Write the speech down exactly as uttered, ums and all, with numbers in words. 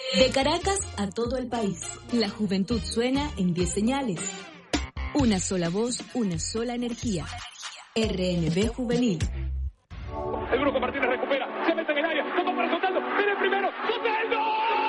De Caracas a todo el país, la juventud suena en diez señales. Una sola voz, una sola energía. R N B Juvenil. El Grupo Martínez